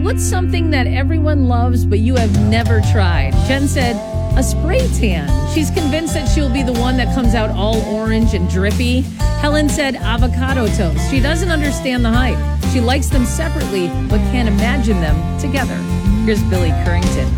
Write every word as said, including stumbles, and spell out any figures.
what's something that everyone loves but you have never tried? Jen said, a spray tan. She's convinced that she'll be the one that comes out all orange and drippy. Helen said avocado toast. She doesn't understand the hype. She likes them separately but can't imagine them together. Here's Billy Currington.